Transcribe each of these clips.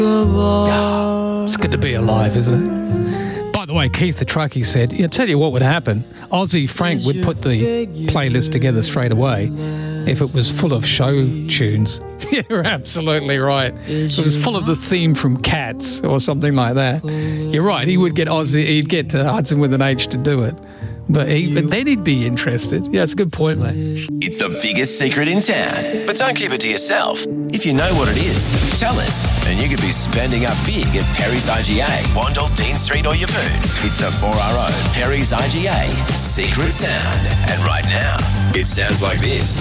It's good to be alive, isn't it? By the way, Keith the Truckie said, I'll tell you what would happen. Aussie Frank would put the playlist together straight away if it was full of show tunes. You're absolutely right. If it was full of the theme from Cats or something like that. You're right, he'd get Hudson with an H to do it. But then he'd be interested. Yeah, it's a good point, mate. It's the biggest secret in town, but don't keep it to yourself. If you know what it is, tell us, and you could be spending up big at Perry's IGA, Wandle, Dean Street or Yeppoon. It's the 4RO Perry's IGA Secret Sound. And right now, it sounds like this.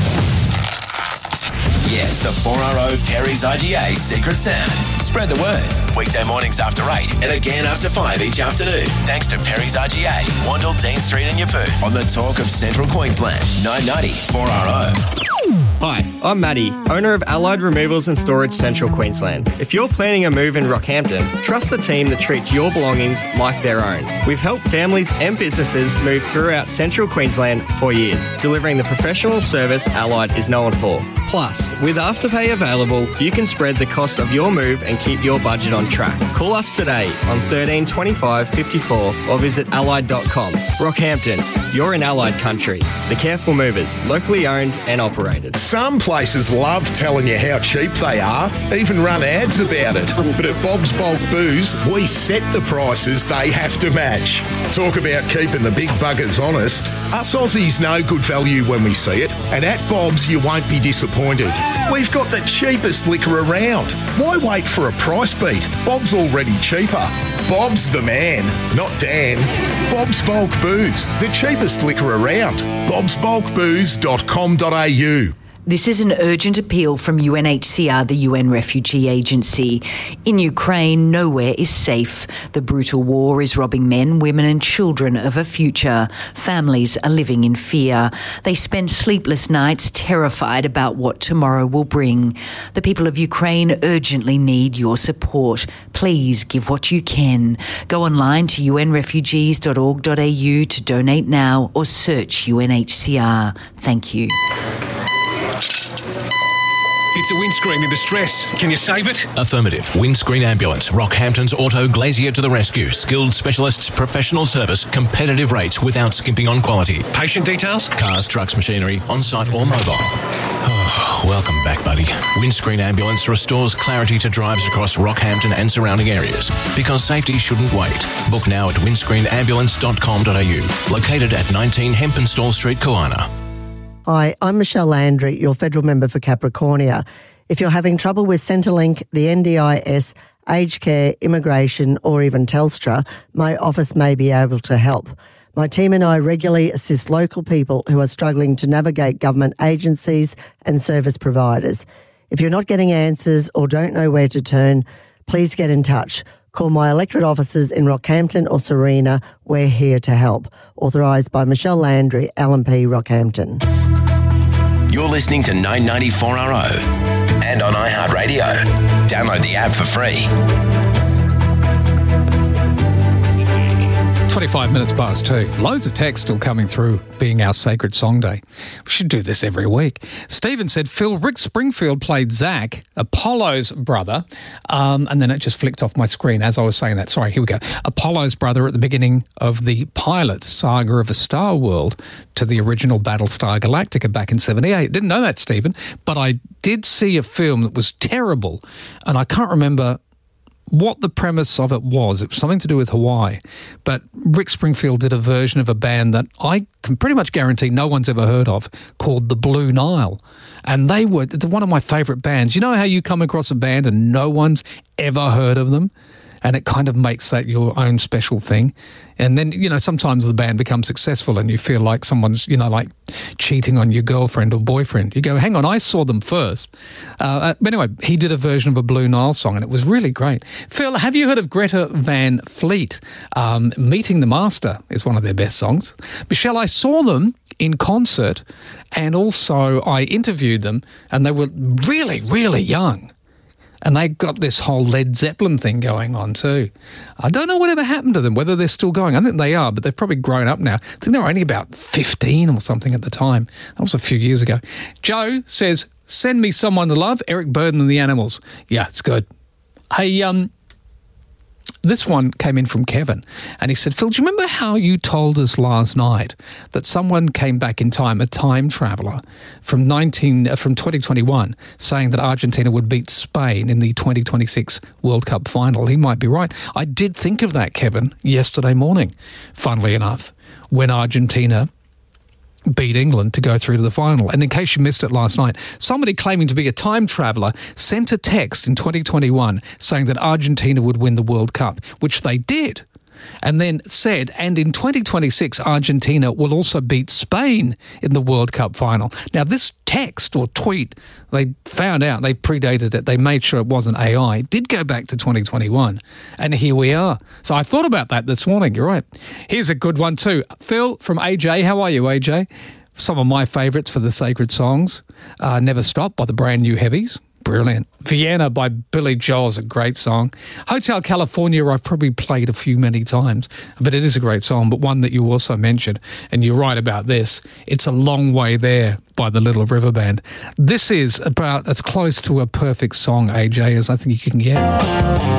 Yes, the 4RO Perry's IGA Secret Sound. Spread the word. Weekday mornings after 8 and again after 5 each afternoon. Thanks to Perry's IGA, Wandle, Dean Street and Yeppoon. On the talk of Central Queensland, 990 4RO. Hi, I'm Matty, owner of Allied Removals and Storage Central Queensland. If you're planning a move in Rockhampton, trust the team that treats your belongings like their own. We've helped families and businesses move throughout Central Queensland for years, delivering the professional service Allied is known for. Plus, with Afterpay available, you can spread the cost of your move and keep your budget on track. Call us today on 13 25 54 or visit allied.com. Rockhampton, you're in Allied country. The Careful Movers, locally owned and operated. Some places love telling you how cheap they are, even run ads about it. But at Bob's Bulk Booze, we set the prices they have to match. Talk about keeping the big buggers honest. Us Aussies know good value when we see it, and at Bob's you won't be disappointed. We've got the cheapest liquor around. Why wait for a price beat? Bob's already cheaper. Bob's the man, not Dan. Bob's Bulk Booze, the cheapest liquor around. bobsbulkbooze.com.au. This is an urgent appeal from UNHCR, the UN Refugee Agency. In Ukraine, nowhere is safe. The brutal war is robbing men, women and children of a future. Families are living in fear. They spend sleepless nights terrified about what tomorrow will bring. The people of Ukraine urgently need your support. Please give what you can. Go online to unrefugees.org.au to donate now or search UNHCR. Thank you. It's a windscreen in distress. Can you save it? Affirmative. Windscreen Ambulance. Rockhampton's Auto Glazier to the rescue. Skilled specialists, professional service, competitive rates without skimping on quality. Patient details? Cars, trucks, machinery, on-site or mobile. Oh, welcome back, buddy. Windscreen Ambulance restores clarity to drives across Rockhampton and surrounding areas. Because safety shouldn't wait. Book now at windscreenambulance.com.au. Located at 19 Hempenstall Street, Koana. Hi, I'm Michelle Landry, your federal member for Capricornia. If you're having trouble with Centrelink, the NDIS, aged care, immigration or even Telstra, my office may be able to help. My team and I regularly assist local people who are struggling to navigate government agencies and service providers. If you're not getting answers or don't know where to turn, please get in touch. Call my electorate offices in Rockhampton or Serena. We're here to help. Authorised by Michelle Landry, LNP Rockhampton. You're listening to 994RO and on iHeartRadio. Download the app for free. 25 minutes past 2. Loads of text still coming through, being our Sacred Song Day. We should do this every week. Stephen said, Phil, Rick Springfield played Zach, Apollo's brother, and then it just flicked off my screen as I was saying that. Sorry, here we go. Apollo's brother at the beginning of the pilot Saga of a Star World to the original Battlestar Galactica back in 78. Didn't know that, Stephen, but I did see a film that was terrible, and I can't remember what the premise of it was. It was something to do with Hawaii. But Rick Springfield did a version of a band that I can pretty much guarantee no one's ever heard of, called the Blue Nile. And they were one of my favourite bands. You know how you come across a band and no one's ever heard of them? And it kind of makes that your own special thing. And then, sometimes the band becomes successful and you feel like someone's, like cheating on your girlfriend or boyfriend. You go, hang on, I saw them first. But anyway, he did a version of a Blue Nile song and it was really great. Phil, have you heard of Greta Van Fleet? Meeting the Master is one of their best songs. Michelle, I saw them in concert and also I interviewed them and they were really, really young. And they got this whole Led Zeppelin thing going on too. I don't know whatever happened to them, whether they're still going. I think they are, but they've probably grown up now. I think they were only about 15 or something at the time. That was a few years ago. Joe says, send me Someone to Love, Eric Burdon and the Animals. Yeah, it's good. This one came in from Kevin, and he said, Phil, do you remember how you told us last night that someone came back in time, a time traveller, from 2021, saying that Argentina would beat Spain in the 2026 World Cup final? He might be right. I did think of that, Kevin, yesterday morning, funnily enough, when Argentina beat England to go through to the final. And in case you missed it last night, somebody claiming to be a time traveller sent a text in 2021 saying that Argentina would win the World Cup, which they did. And then said, and in 2026, Argentina will also beat Spain in the World Cup final. Now, this text or tweet, they found out, they predated it, they made sure it wasn't AI, it did go back to 2021. And here we are. So I thought about that this morning, you're right. Here's a good one too. Phil from AJ, how are you, AJ? Some of my favourites for the sacred songs. Never Stop by the Brand New Heavies. Brilliant. Vienna by Billy Joel is a great song. Hotel California, I've probably played many times, but it is a great song, but one that you also mentioned, and you're right about this, It's a Long Way There by the Little River Band. This is about as close to a perfect song, AJ, as I think you can get.